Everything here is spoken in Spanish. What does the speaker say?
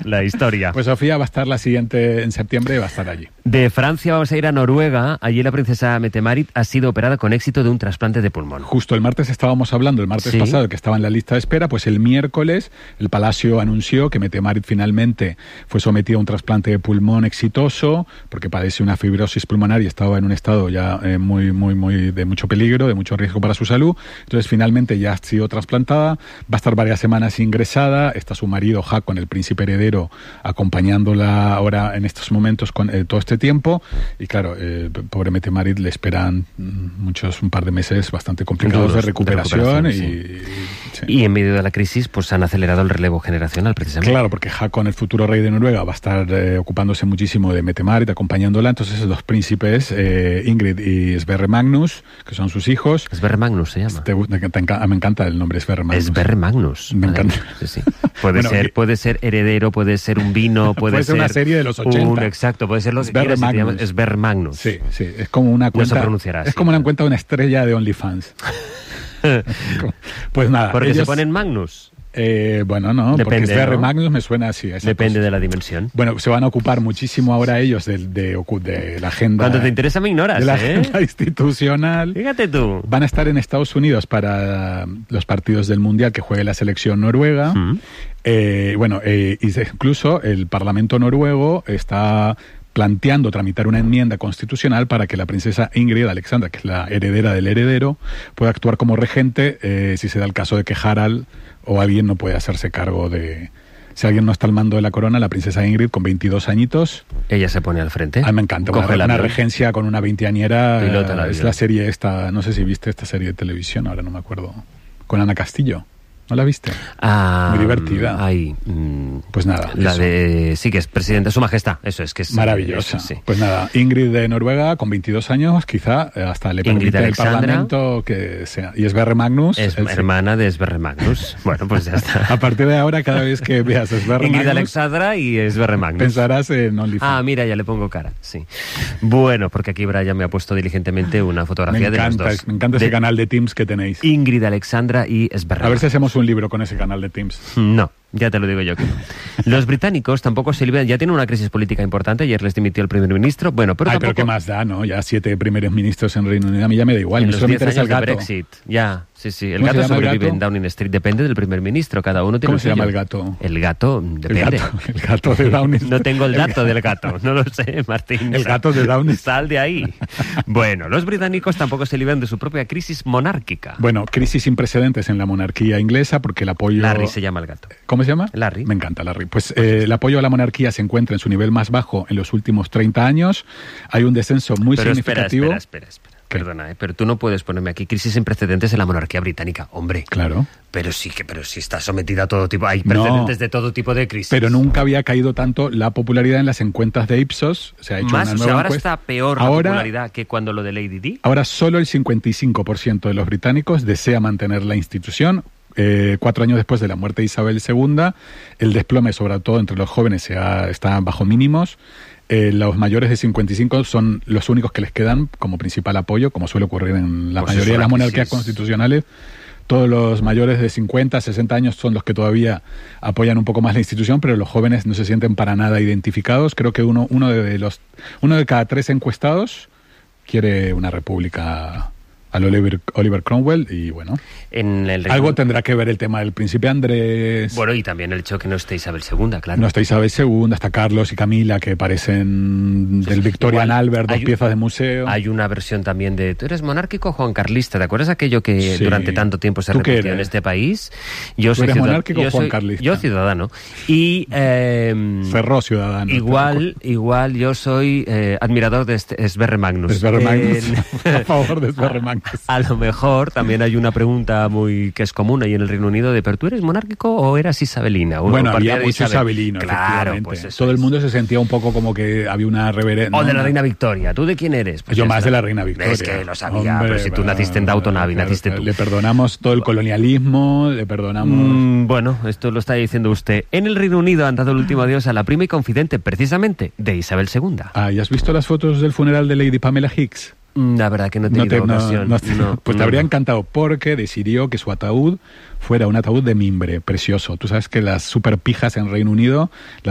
la historia. Pues Sofía va a estar la siguiente en septiembre y va a estar allí. De Francia vamos a ir a Noruega. Allí la princesa Mette-Marit ha sido operada con éxito de un trasplante de pulmón. Justo el martes estábamos hablando, el martes pasado, que estaba en la lista de espera, pues el miércoles el Palacio anunció que Mette-Marit finalmente fue sometida a un trasplante de pulmón exitoso, porque padece una fibrosis pulmonar y estaba en un estado ya muy de mucho peligro, de mucho riesgo para su salud. Entonces finalmente ya ha sido trasplantada, va a estar varias semanas ingresada, está su marido Haakon, el príncipe heredero, acompañándola ahora en estos momentos con todo este tiempo, y claro, pobre Mette-Marit le esperan un par de meses bastante complicados de recuperación. Y en medio de la crisis pues han acelerado el relevo generacional precisamente. Claro, porque Haakon, el futuro rey de Noruega, va a estar ocupándose muchísimo de Mette-Marit, acompañándola. Entonces los príncipes Ingrid y Sverre Magnus, que son sus hijos. Sverre Magnus se llama. Me encanta el nombre Sverre Magnus. Sverre Magnus. Me encanta. Sí. Puede ser heredero, puede ser un vino, puede ser una serie de los 80. Exacto, puede ser lo que Sverre Magnus. Sverre Magnus. Sí, es como una cuenta. No se pronunciará así. Es como una cuenta de una estrella de OnlyFans. Pues nada. ¿Porque se ponen Magnus? Bueno, no, depende, porque Sverre ¿no? Magnus me suena así. Depende de la dimensión. Bueno, se van a ocupar muchísimo ahora ellos de la agenda. Cuando te interesa me ignoras, de la agenda institucional. Fíjate tú. Van a estar en Estados Unidos para los partidos del Mundial que juegue la selección noruega. Incluso el Parlamento noruego está planteando tramitar una enmienda constitucional para que la princesa Ingrid Alexandra, que es la heredera del heredero, pueda actuar como regente si se da el caso de que Harald o alguien no puede hacerse cargo de... Si alguien no está al mando de la corona, la princesa Ingrid, con 22 añitos... Ella se pone al frente. A mí me encanta. Una regencia con una veinteañera. Es la serie esta... No sé si viste esta serie de televisión, ahora no me acuerdo. Con Ana Castillo. ¿No la viste? Muy divertida. Pues nada. Sí, que es presidenta, Su Majestad. Eso es, que es maravillosa. Sí. Pues nada, Ingrid de Noruega, con 22 años, quizá hasta le permite el Parlamento que sea. Y Sverre Magnus. Es hermana de Sverre Magnus. Bueno, pues ya está. A partir de ahora, cada vez que veas Sverre Magnus... Ingrid Alexandra y Sverre Magnus. Pensarás en OnlyFans. Mira, ya le pongo cara, sí. Bueno, porque aquí Brian me ha puesto diligentemente una fotografía de los dos. Me encanta ese canal de Teams que tenéis. Ingrid Alexandra y Sverre Magnus. A ver si hacemos un libro con ese canal de Teams. No, ya te lo digo yo que no. Los británicos tampoco se liberan, ya tienen una crisis política importante, ayer les dimitió el primer ministro, bueno, pero tampoco... pero ¿qué más da, no? Ya 7 primeros ministros en Reino Unido, a mí ya me da igual. En los 10 años el gato. de Brexit, ya, sí. El gato sobrevive en Downing Street, depende del primer ministro, cada uno tiene ¿Cómo se llama el gato? El gato, depende. El gato de Downing Street. No tengo el dato del gato, no lo sé, Martín. El gato de Downing Street. Sal de ahí. Bueno, los británicos tampoco se liberan de su propia crisis monárquica. Bueno, crisis sin precedentes en la monarquía inglesa, porque el apoyo... Larry se llama el gato. ¿Cómo se llama? Larry. Me encanta Larry. Pues el apoyo a la monarquía se encuentra en su nivel más bajo en los últimos 30 años. Hay un descenso muy significativo. Espera. Perdona, pero tú no puedes ponerme aquí crisis sin precedentes en la monarquía británica, hombre. Claro. Pero sí está sometida a todo tipo, hay precedentes de todo tipo de crisis. Pero nunca había caído tanto la popularidad en las encuestas de Ipsos. Se ha hecho una nueva ahora encuesta. está peor la popularidad que cuando lo de Lady Di. Ahora solo el 55% de los británicos desea mantener la institución. 4 años después de la muerte de Isabel II, el desplome, sobre todo entre los jóvenes, está bajo mínimos. Los mayores de 55 son los únicos que les quedan como principal apoyo, como suele ocurrir en la mayoría de las monarquías constitucionales. Todos los mayores de 50, 60 años son los que todavía apoyan un poco más la institución, pero los jóvenes no se sienten para nada identificados. Creo que uno de cada 3 encuestados quiere una república al Oliver Cromwell, y bueno, algo tendrá que ver el tema del príncipe Andrés. Bueno, y también el hecho que no esté Isabel II, claro. No está Isabel II, está Carlos y Camila, que parecen del Victorian Albert, dos piezas de museo. Hay una versión también de, ¿tú eres monárquico o juancarlista? ¿Te acuerdas aquello que durante tanto tiempo se repitió en este país? Yo soy monárquico o juancarlista. Yo ciudadano. Y Ferro ciudadano. Igual yo soy admirador de Sverre Magnus. Sverre Magnus. A favor de Sverre Magnus. A lo mejor también hay una pregunta que es común ahí en el Reino Unido de, ¿pero tú eres monárquico o eras isabelina? Bueno, había mucho isabelino, claro, pues todo el mundo se sentía un poco como que había una reverencia. O de la reina Victoria. ¿Tú de quién eres? Pues yo más de la reina Victoria. Es que lo sabía, pero si tú naciste en Downton Abbey, naciste tú. Le perdonamos todo el colonialismo, le perdonamos... Bueno, esto lo está diciendo usted. En el Reino Unido han dado el último adiós a la prima y confidente, precisamente, de Isabel II. ¿Y has visto las fotos del funeral de Lady Pamela Hicks? La verdad que no he tenido ocasión. Pues te habría encantado, porque decidió que su ataúd fuera un ataúd de mimbre, precioso. Tú sabes que las superpijas en Reino Unido